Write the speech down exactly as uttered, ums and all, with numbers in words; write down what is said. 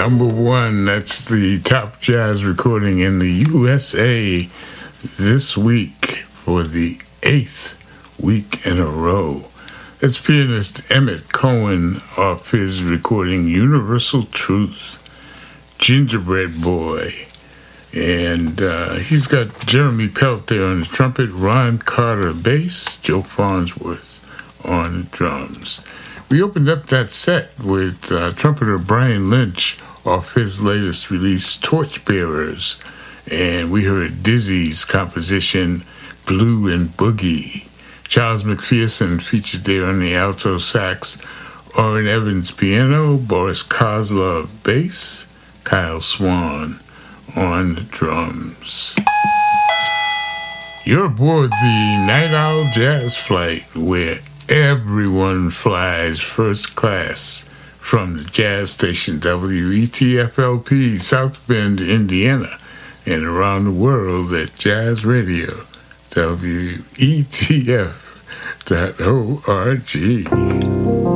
number one. That's the top jazz recording in the U S A this week for the eighth week in a row. It's pianist Emmett Cohen off his recording Universal Truth, Gingerbread Boy. And uh, he's got Jeremy Pelt there on the trumpet, Ron Carter bass, Joe Farnsworth on the drums. We opened up that set with uh, trumpeter Brian Lynch off his latest release, Torchbearers. And we heard Dizzy's composition, Blue and Boogie. Charles McPherson featured there on the alto sax, Orrin Evans piano, Boris Kozlov bass, Kyle Swan on the drums. You're aboard the Night Owl Jazz Flight, where everyone flies first class from the jazz station W E T F L P, South Bend, Indiana, and around the world at Jazz Radio, W E T F dot org.